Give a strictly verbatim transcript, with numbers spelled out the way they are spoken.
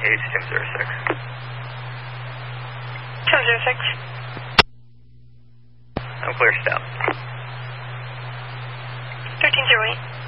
H, Tim zero six. Tim zero six. I'm clear, stop. thirteen zero eight.